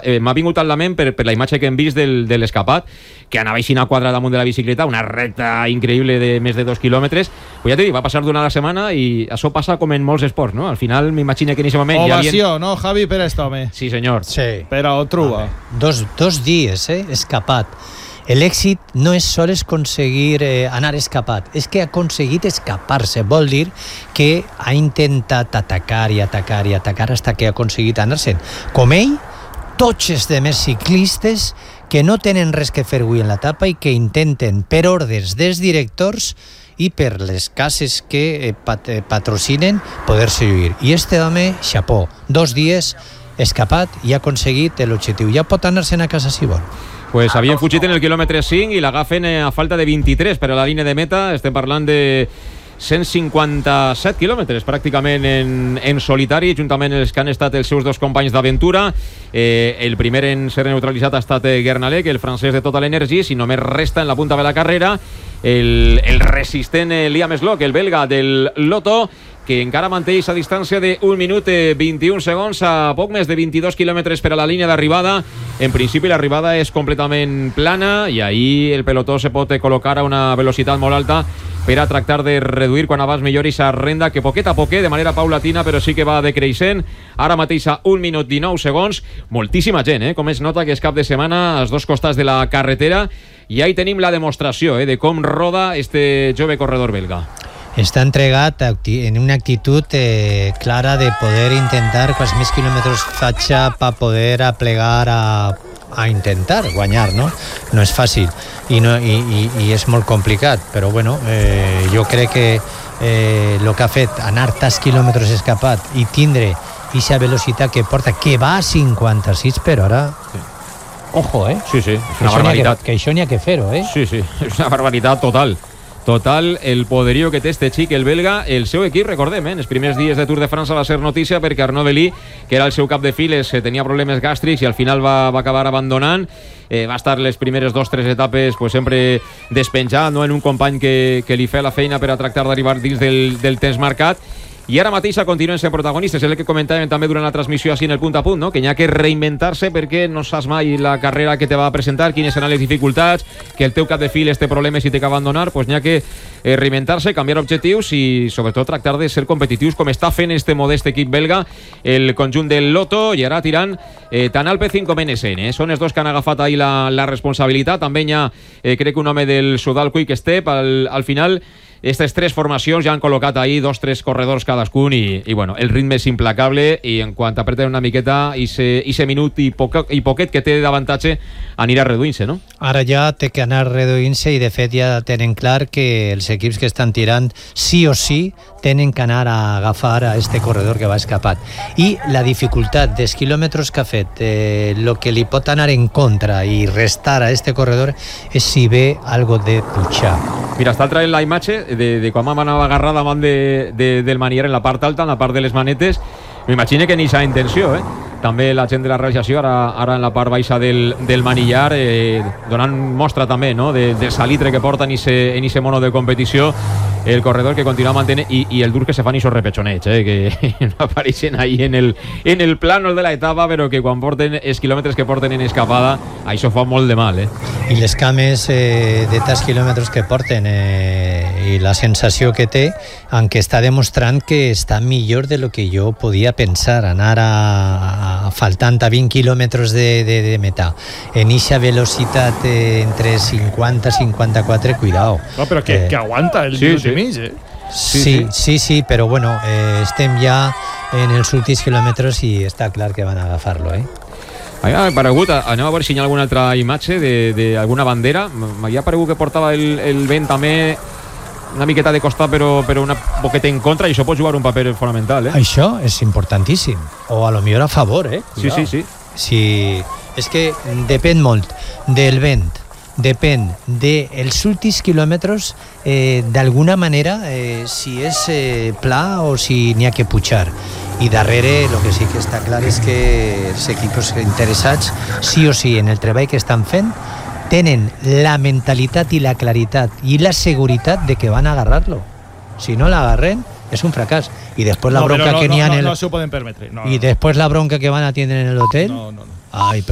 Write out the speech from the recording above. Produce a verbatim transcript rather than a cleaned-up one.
eh, m'ha vingut al lament per, per la imatge que hem vist del, de l'escapat, que anava així a quadra damunt de la bicicleta, una recta increïble de més de dos quilòmetres. Pues ja t'he dit, va passar d'una a la setmana i això passa com en molts esports, no? Al final m'imagino que en aquest moment... Ovació, ja havien... no, Javi, per este home? Sí, senyor. Sí. Però truva. Dos, dos dies, eh? Escapat. El èxit no és sols aconseguir eh, anar escapat, és que ha aconseguit escapar-se. Vol dir que ha intentat atacar i atacar i atacar fins que ha aconseguit anar-se'n. Com ell, tots els demés ciclistes que no tenen res que fer avui en l'etapa i que intenten, per ordres dels directors i per les cases que eh, pat eh, patrocinen, poder-se lluir. I este home, xapó, dos dies escapat i ha aconseguit l'objectiu. Ja pot anar-se'n a casa si vol. Pues havien fugit en el quilòmetre cinc i l'agafen a falta de vint-i-tres per a la línia de meta. Estem parlant de cent cinquanta-set quilòmetres pràcticament en, en solitari, juntament els que han estat els seus dos companys d'aventura. Eh, el primer en ser neutralitzat ha estat Guernalec, el francès de Total Energies, i només resta en la punta de la carrera el, el resistent Liam Slock, el belga del Lotto, que encara manté a distància de un minut vint-i-un segons a poc més de vint-i-dos quilòmetres per a la línia d'arribada. En principi l'arribada és completament plana i ahir el pelotó se pot col·locar a una velocitat molt alta per a tractar de reduir quan abans millor aquesta renda, que poquet a poquet, de manera paulatina, però sí que va decreixent. Ara mateix a un minut dinou segons. Moltíssima gent, eh? Com es nota que és cap de setmana als dos costats de la carretera, i ahí tenim la demostració eh, de com roda este jove corredor belga. Està entregat en una actitud eh, clara de poder intentar quants més quilòmetres faig per poder aplegar a, a intentar guanyar, no? No és fàcil i, no, i, i, i és molt complicat, però bueno, eh, jo crec que eh, el que ha fet anar tants quilòmetres escapat i tindre aquesta velocitat que porta, que va a cinquanta-sis per hora, sí. Ojo, eh? Sí, sí, és una barbaritat. Que, que això n'hi ha que fer-ho, eh? Sí, sí, és una barbaritat total. Total, el poderío que té este xic, el belga. El seu equip, recordem, eh? En els primers dies de Tour de França va ser notícia perquè Arnaud Belí, que era el seu cap de files, tenia problemes gàstrics i al final va, va acabar abandonant. Eh, va estar les primeres dos tres etapes pues, sempre despenjat, no? En un company que, que li feia la feina per a tractar d'arribar dins del, del temps marcat. I ara mateix continuen sent protagonistes, és el que comentàvem també durant la transmissió així en el punt a punt, no? Que n'hi ha que reinventar-se perquè no saps mai la carrera que te va a presentar, quines seran les dificultats, que el teu cap de files té problemes i té que abandonar, pues n'hi ha que eh, reinventar-se, canviar objectius i sobretot tractar de ser competitius com està fent este modest equip belga, el conjunt del Lotto, i ara tirant eh, tant Alpecin com N S N, eh? Són els dos que han agafat ahir la, la responsabilitat. També hi ha, eh, crec que un home del Soudal Quick Step al, al final. Aquestes tres formacions ja han col·locat ahir dos, tres corredors cadascun i, i bueno, el ritme és implacable i en quant apreten una miqueta i se minut i, poca, i poquet que té d'avantatge anirà reduint-se, no? Ara ja té que anar reduint-se i de fet ja tenen clar que els equips que estan tirant sí o sí tenen que anar a agafar a este corredor que va escapat. I la dificultat dels quilòmetres que ha fet, eh, lo que li pot anar en contra i restar a este corredor és si ve algo de pujar. Mira, està traient la imatge de, de quan m'anava agarrada davant de, de, del manier en la part alta, en la part de les manetes. M'imagino que ni s'ha intenció, eh? També la gent de la realització ara, ara en la part baixa del, del manillar eh, donant mostra també, no? de, del salitre que porta en ese mono de competició el corredor que continua mantenint i, i el dur que se fan i esos repechonets eh? Que no apareixen ahí en el, en el plano de la etapa, però que quan porten els quilòmetres que porten en escapada això fa molt de mal eh? I les cames eh, de tants quilòmetres que porten eh, i la sensació que té, en què està demostrant que està millor de lo que jo podia pensar, anar a, a faltant a vint quilòmetres de, de, de meta en eixa velocitat eh, entre cinquanta i cinquanta-quatre, cuidao. No, però que, eh, que aguanta el sí, minut sí. i mig, eh? Sí, sí, sí, sí, però bueno, eh, estem ja en els últims quilòmetres i està clar que van a agafar-lo, eh? M'havia aparegut, anem a veure si hi ha alguna altra imatge d'alguna bandera. M'havia aparegut que portava el, el vent també una miqueta de costat, però, però una poqueta en contra, i això pot jugar un paper fonamental, eh? Això és importantíssim. O a lo millor a favor, eh? Sí, sí, sí. Sí, és que depèn molt del vent, depèn dels últims quilòmetres, eh, d'alguna manera, eh, si és eh, pla o si n'hi ha que pujar. I darrere el que sí que està clar és que els equips interessats, sí o sí, en el treball que estan fent, tenen la mentalitat i la claritat i la seguretat de que van a agarrar-lo. Si no l'agarren, és un fracàs. I després la no, bronca no, que no, n'hi ha no, en el... no s'ho poden permetre. No, I després la bronca que van a tindre en l'hotel. No, no, no. Ai,